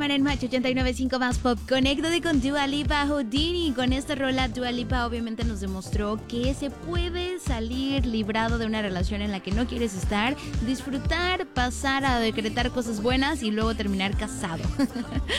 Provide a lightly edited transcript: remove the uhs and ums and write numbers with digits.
semana en Match 89.5 Más Pop. Conéctate con Dua Lipa Houdini. Con esta rola, Dua Lipa obviamente nos demostró que se puede salir librado de una relación en la que no quieres estar, disfrutar, pasar a decretar cosas buenas y luego terminar casado.